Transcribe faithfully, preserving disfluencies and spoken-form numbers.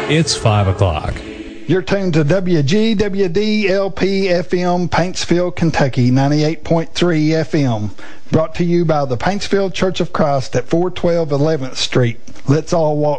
It's five o'clock. You're tuned to W G W D L P F M, Paintsville, Kentucky, ninety-eight point three F M. Brought to you by the Paintsville Church of Christ at four twelve eleventh Street. Let's all walk